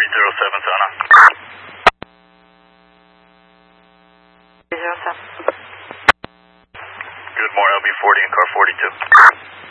307 Sana. 307. Good morning, LB40 in car 42.